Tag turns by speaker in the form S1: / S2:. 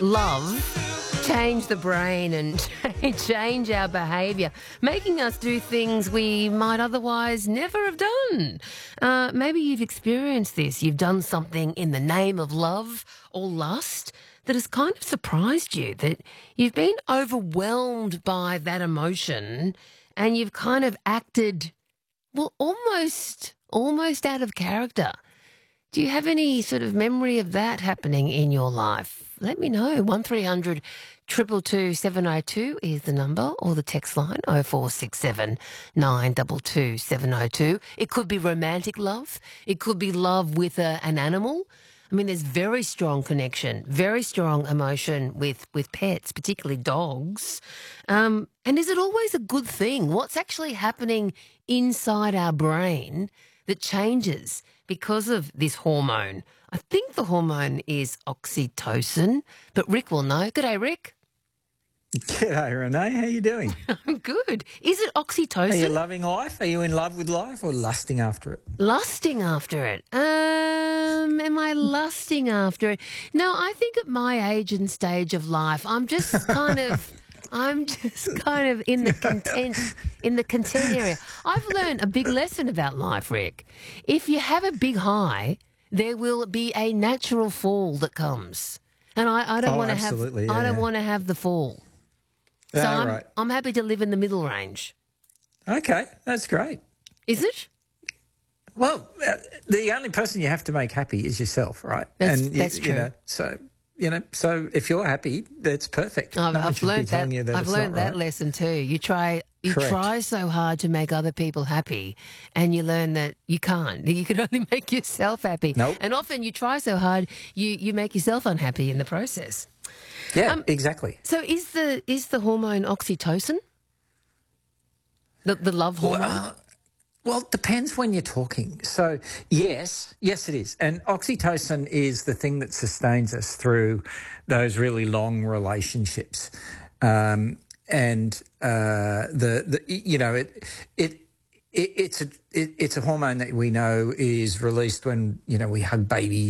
S1: love change the brain and change our behaviour, making us do things we might otherwise never have done. Maybe you've experienced this. You've done something in the name of love or lust that has kind of surprised you, that you've been overwhelmed by that emotion and you've kind of acted, well, almost out of character. Do you have any sort of memory of that happening in your life? Let me know. 1300 222 702 is the number, or the text line 0467 922 702. It could be romantic love. It could be love with an animal. I mean, there's very strong connection, very strong emotion with pets, particularly dogs. And is it always a good thing? What's actually happening inside our brain that changes because of this hormone? I think the hormone is oxytocin, but Rick will know. G'day, Rick.
S2: G'day, Renee. How you doing?
S1: I'm good. Is it oxytocin?
S2: Are you loving life? Are you in love with life or lusting after it?
S1: Lusting after it. Am I lusting after it? No, I think at my age and stage of life, I'm just kind of in the content area. I've learned a big lesson about life, Rick. If you have a big high, there will be a natural fall that comes. And I don't want to have I don't want to have the fall. So I'm happy to live in the middle range.
S2: Okay, that's great.
S1: Is it?
S2: Well, the only person you have to make happy is yourself, right?
S1: That's true.
S2: So if you're happy, that's perfect.
S1: I've learned that. I've learned that lesson too. You try so hard to make other people happy, and you learn that you can't. You can only make yourself happy.
S2: Nope.
S1: And often you try so hard, you make yourself unhappy in the process.
S2: Yeah, exactly.
S1: So is the hormone oxytocin? The love hormone?
S2: Well, it depends when you're talking. So, yes, it is. And oxytocin is the thing that sustains us through those really long relationships. It's a hormone that we know is released when, we hug babies